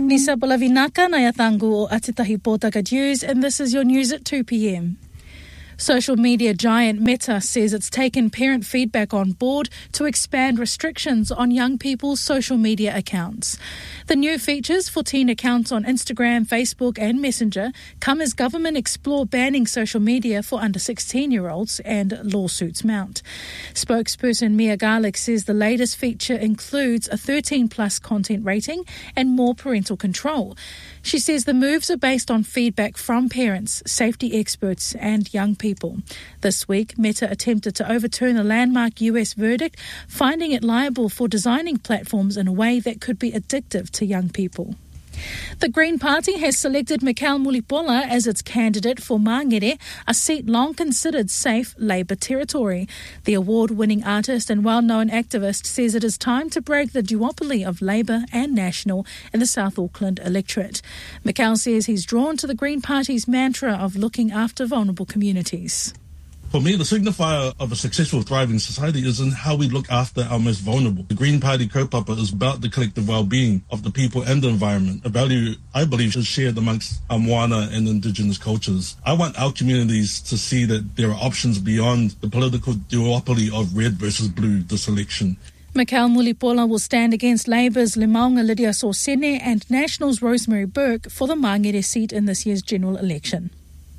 Nisa Bolavinaka na yatangu o Atitahi Pōtaka News, and this is your news at 2 p.m. Social media giant Meta says it's taken parent feedback on board to expand restrictions on young people's social media accounts. The new features for teen accounts on Instagram, Facebook and Messenger come as government explore banning social media for under 16-year-olds and lawsuits mount. Spokesperson Mia Garlick says the latest feature includes a 13-plus content rating and more parental control. She says the moves are based on feedback from parents, safety experts and young people. This week, Meta attempted to overturn a landmark US verdict, finding it liable for designing platforms in a way that could be addictive to young people. The Green Party has selected Mikael Mulipola as its candidate for Mangere, a seat long considered safe Labour territory. The award-winning artist and well-known activist says it is time to break the duopoly of Labour and National in the South Auckland electorate. Mikael says he's drawn to the Green Party's mantra of looking after vulnerable communities. For me, the signifier of a successful, thriving society is in how we look after our most vulnerable. The Green Party kaupapa is about the collective well-being of the people and the environment, a value I believe is shared amongst our moana and Indigenous cultures. I want our communities to see that there are options beyond the political duopoly of red versus blue this election. Mikael Mulipola will stand against Labour's Limaunga Lydia Sorsene and National's Rosemary Burke for the Mangere seat in this year's general election.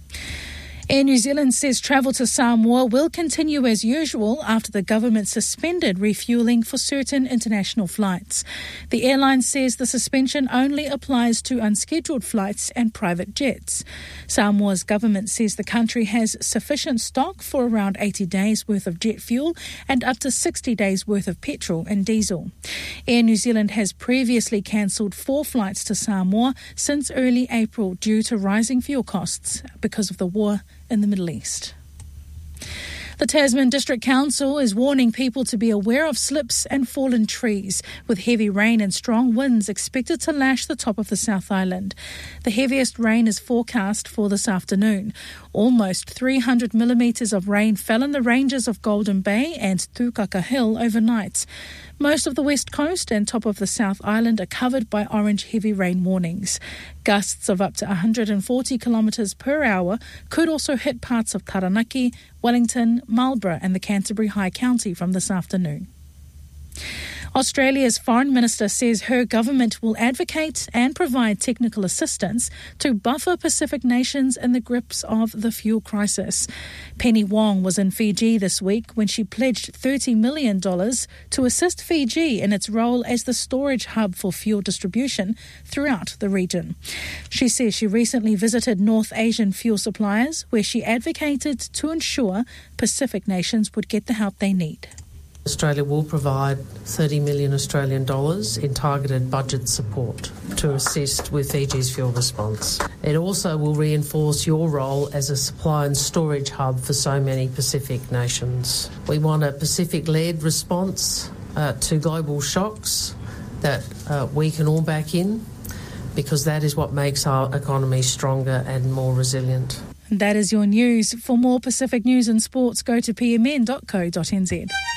Air New Zealand says travel to Samoa will continue as usual after the government suspended refuelling for certain international flights. The airline says the suspension only applies to unscheduled flights and private jets. Samoa's government says the country has sufficient stock for around 80 days worth of jet fuel and up to 60 days worth of petrol and diesel. Air New Zealand has previously cancelled 4 flights to Samoa since early April due to rising fuel costs because of the war in the Middle East. The Tasman District Council is warning people to be aware of slips and fallen trees, with heavy rain and strong winds expected to lash the top of the South Island. The heaviest rain is forecast for this afternoon. Almost 300 millimetres of rain fell in the ranges of Golden Bay and Tukaka Hill overnight. Most of the west coast and top of the South Island are covered by orange heavy rain warnings. Gusts of up to 140 kilometres per hour could also hit parts of Taranaki, Wellington, Marlborough and the Canterbury High County from this afternoon. Australia's Foreign Minister says her government will advocate and provide technical assistance to buffer Pacific nations in the grips of the fuel crisis. Penny Wong was in Fiji this week when she pledged $30 million to assist Fiji in its role as the storage hub for fuel distribution throughout the region. She says she recently visited North Asian fuel suppliers where she advocated to ensure Pacific nations would get the help they need. Australia will provide $30 million Australian dollars in targeted budget support to assist with Fiji's fuel response. It also will reinforce your role as a supply and storage hub for so many Pacific nations. We want a Pacific-led response to global shocks that we can all back in, because that is what makes our economy stronger and more resilient. That is your news. For more Pacific news and sports, go to pmn.co.nz.